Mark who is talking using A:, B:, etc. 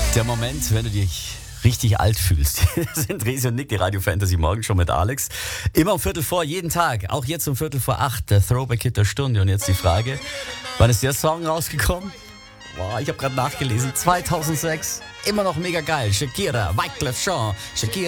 A: Der Moment, wenn du dich richtig alt fühlst. Das sind Resi und Nick, die Radio Fantasy Morgen schon mit Alex. Immer um 7:45, jeden Tag. Auch jetzt um 7:45, der Throwback-Hit der Stunde. Und jetzt die Frage, wann ist der Song rausgekommen? Boah, ich habe gerade nachgelesen. 2006. Immer noch mega geil. Shakira, Wyclef Jean, Shakira.